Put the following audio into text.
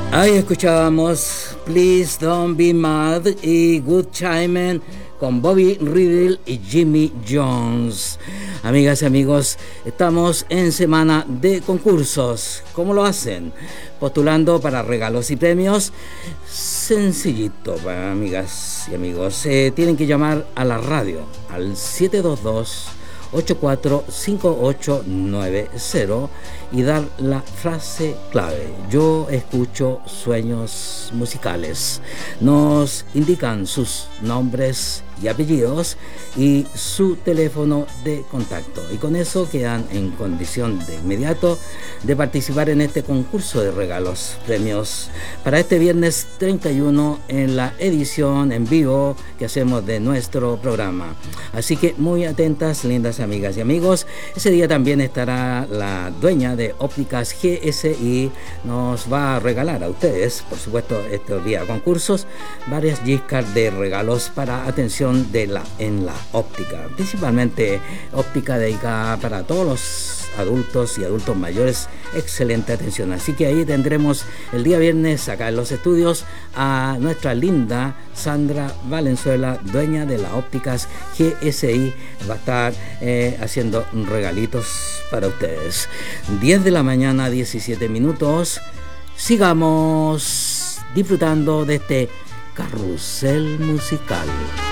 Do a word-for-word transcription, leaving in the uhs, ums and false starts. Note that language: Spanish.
Ahí escuchábamos Please Don't Be Mad y Good Timing con Bobby Riddle y Jimmy Jones. Amigas y amigos, estamos en semana de concursos. ¿Cómo lo hacen? Postulando para regalos y premios. Sencillito, amigas y amigos. Eh, tienen que llamar a la radio al siete dos dos, ocho cuatro cinco ocho nueve cero y dar la frase clave: yo escucho Sueños Musicales. Nos indican sus nombres y apellidos y su teléfono de contacto, y con eso quedan en condición de inmediato de participar en este concurso de regalos, premios para este viernes treinta y uno en la edición en vivo que hacemos de nuestro programa. Así que muy atentas, lindas amigas y amigos. Ese día también estará la dueña de Ópticas G S I, nos va a regalar a ustedes, por supuesto, estos días concursos, varias gift cards de regalos para atención de la en la óptica, principalmente óptica dedicada para todos los adultos y adultos mayores. Excelente atención, así que ahí tendremos el día viernes acá en los estudios a nuestra linda Sandra Valenzuela, dueña de las Ópticas G S I. Va a estar eh, haciendo regalitos para ustedes. Diez de la mañana, diecisiete minutos. Sigamos disfrutando de este carrusel musical.